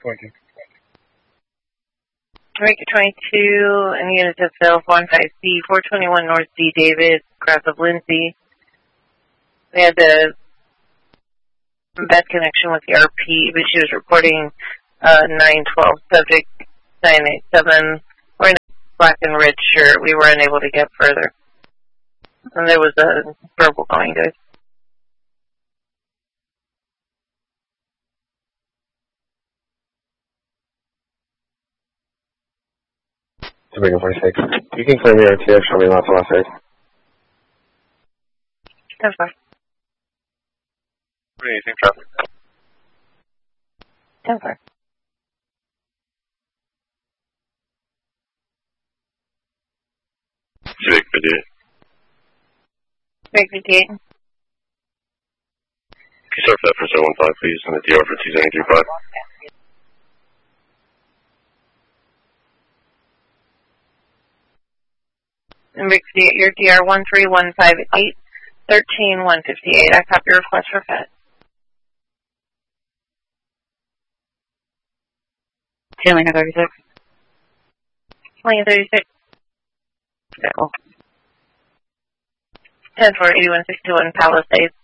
Jamaica 22, and units of Self 15C, 421 North D. David, cross of Lindsay. We had the bad connection with the RP, but she was reporting 912 subject 987. We're in a black and red shirt. We were unable to get further. And there was a verbal going good. Jamaica 46. You can claim your RTF, show me lots of last aid. 10-4. Anything traffic? 10-4. Jamaica 58. Jamaica 58. Can you start for that for 015, please, and the DR for 2935? Jamaica 58, your DR 13158, 13158. I copy your request for FED. 36. 36. Go. 10-4, 8161 Palisades.